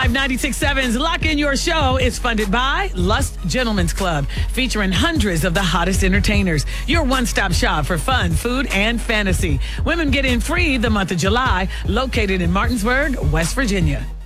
Live 96.7's Lock In Your Show is funded by Lust Gentlemen's Club, featuring hundreds of the hottest entertainers. Your one-stop shop for fun, food, and fantasy. Women get in free the month of July, located in Martinsburg, West Virginia.